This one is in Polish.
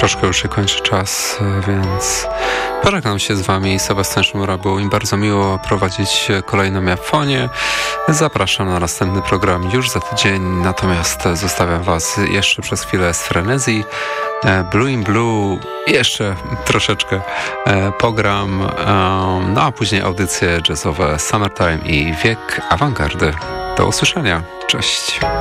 Troszkę już się kończy czas, więc pożegnam się z wami. Sebastian Szymura, było mi bardzo miło prowadzić kolejną Japonię. Zapraszam na następny program już za tydzień, natomiast zostawiam was jeszcze przez chwilę z Frenezji. Blue in Blue, jeszcze troszeczkę pogram, no a później audycje jazzowe Summertime i Wiek Awangardy. Do usłyszenia, cześć.